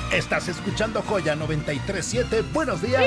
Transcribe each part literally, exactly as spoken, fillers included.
Estás escuchando Joya noventa y tres siete. Buenos días.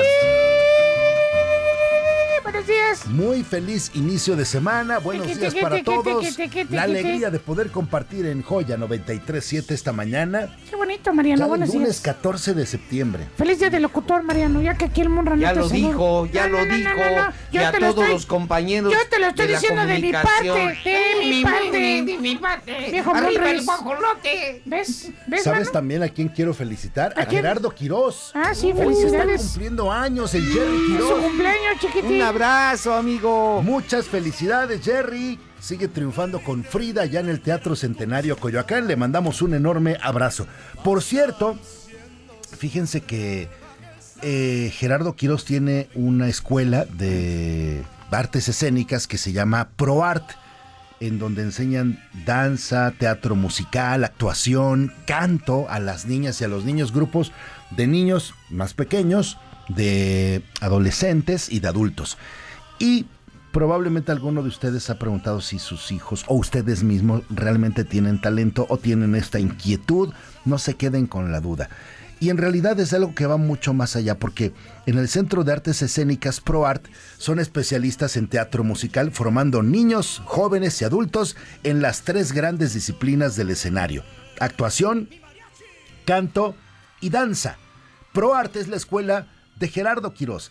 Buenos días. Muy feliz inicio de semana. Buenos días para todos. La alegría de poder compartir en Joya noventa y tres siete esta mañana. Qué bonito, Mariano. Ya Buenos el lunes días. catorce de septiembre. Feliz día del locutor, Mariano. Ya que aquí el Monra no Ya te lo saluda. dijo, ya No, lo no, no, dijo. no, no, no. Y Yo a te lo todos estoy- los compañeros. Yo te lo estoy de la diciendo de mi parte. comunicación. De mi parte. De mi parte. Viejo Arriba Monres. el guajolote. ¿Ves? ¿Ves, ¿Sabes mano? también a quién quiero felicitar? ¿A A, quién? Gerardo Quirós. Ah, sí, Hoy se está felicidades. cumpliendo años el Jerry Su Quirós. cumpleaños, chiquitín. Un abrazo, amigo. Muchas felicidades, Jerry. Sigue triunfando con Frida ya en el Teatro Centenario Coyoacán. Le mandamos un enorme abrazo. Por cierto, fíjense que eh, Gerardo Quirós tiene una escuela de artes escénicas que se llama ProArt, en donde enseñan danza, teatro musical, actuación, canto a las niñas y a los niños, grupos de niños más pequeños, de adolescentes y de adultos. Y probablemente alguno de ustedes ha preguntado si sus hijos o ustedes mismos realmente tienen talento o tienen esta inquietud. No se queden con la duda. Y en realidad es algo que va mucho más allá, porque en el Centro de Artes Escénicas ProArt son especialistas en teatro musical, formando niños, jóvenes y adultos en las tres grandes disciplinas del escenario: actuación, canto y danza. ProArt es la escuela de Gerardo Quirós.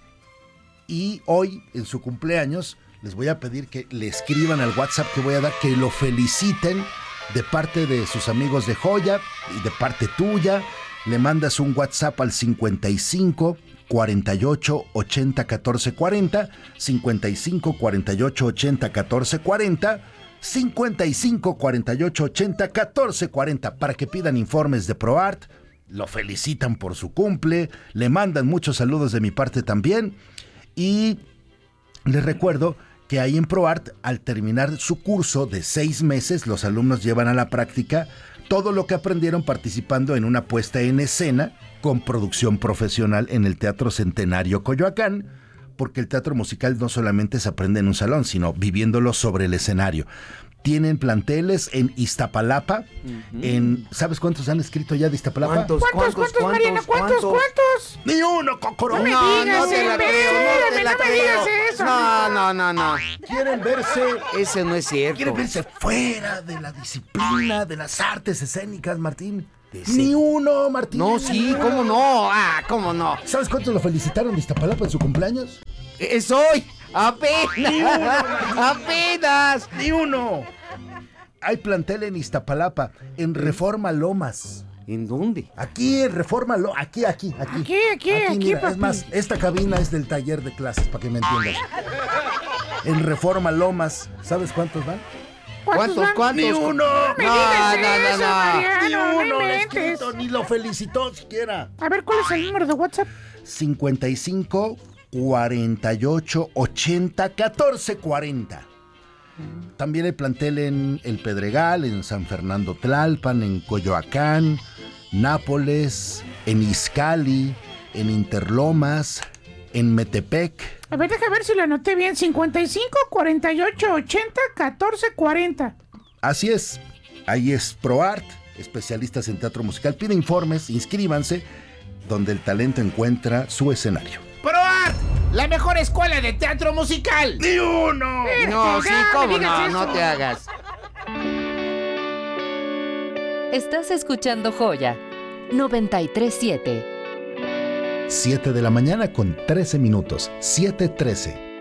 Y hoy, en su cumpleaños, les voy a pedir que le escriban al WhatsApp que voy a dar, que lo feliciten de parte de sus amigos de Joya y de parte tuya. Le mandas un WhatsApp al cincuenta y cinco, cuarenta y ocho, ochenta, catorce, cuarenta, cincuenta y cinco, cuarenta y ocho, ochenta, catorce, cuarenta, cincuenta y cinco, cuarenta y ocho, ochenta, catorce, cuarenta, para que pidan informes de ProArt, lo felicitan por su cumple, le mandan muchos saludos de mi parte también. Y les recuerdo que ahí en ProArt, al terminar su curso de seis meses, los alumnos llevan a la práctica todo lo que aprendieron participando en una puesta en escena con producción profesional en el Teatro Centenario Coyoacán, porque el teatro musical no solamente se aprende en un salón, sino viviéndolo sobre el escenario. Tienen planteles en Iztapalapa, uh-huh. en ¿sabes cuántos han escrito ya de Iztapalapa? ¿Cuántos, ¿Cuántos, cuántos, cuántos, Mariana? ¿Cuántos, cuántos? ¡Ni uno, Cocoro! No me No, digas, no te la creo, no te la no me creo. digas eso. No, no, no, no. Quieren verse... Ese no es cierto. Quieren verse fuera de la disciplina, de las artes escénicas, Martín. Ese. Ni uno, Martín. No, sí, ¿cómo no? Ah, ¿cómo no? ¿Sabes cuántos lo felicitaron de Iztapalapa en su cumpleaños? Es hoy. Apenas. Apenas. ¡Ni uno! Hay plantel en Iztapalapa, en Reforma Lomas. ¿En dónde? Aquí en Reforma Lomas, aquí, aquí, aquí. Aquí, aquí, aquí, mira, papi. es más, esta cabina es del taller de clases, para que me entiendas. En Reforma Lomas, ¿sabes cuántos van? ¿Cuántos, van? cuántos? ¡Ni uno! No me No, digas no, no, eso, no. Mariano, ¡Ni no uno! le he inventes. escrito, ni lo felicitó siquiera. A ver, ¿cuál es el número de WhatsApp? cincuenta y cinco, cuarenta y ocho, ochenta, catorce, cuarenta. También hay plantel en El Pedregal, en San Fernando Tlalpan, en Coyoacán, Nápoles, en Izcalli, en Interlomas, en Metepec. A ver, deja ver si lo anoté bien. cincuenta y cinco, cuarenta y ocho, ochenta, catorce, cuarenta. Así es, ahí es ProArt, especialistas en teatro musical. Pide informes, inscríbanse, donde el talento encuentra su escenario. ProArt, la mejor escuela de teatro musical. ¡Ni uno! No, sí, Ya, ¿cómo digas no? eso. No te hagas. Estás escuchando Joya noventa y tres siete. siete de la mañana con trece minutos, siete trece.